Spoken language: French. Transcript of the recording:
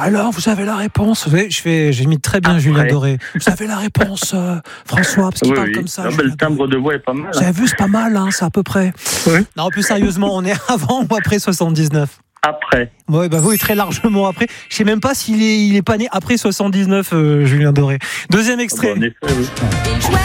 Alors, vous avez la réponse. Vous savez, j'imite très bien Julien Doré. Vous avez la réponse, François, parce qu'il parle comme ça. Le timbre de voix est pas mal. Vous avez vu, c'est pas mal, hein, c'est à peu près. Oui. Non, plus sérieusement, on est avant ou après 79 ? Après. Oui, oui, très largement après. Je sais même pas s'il est pas né après 79, Julien Doré. Deuxième extrait. En effet, oui.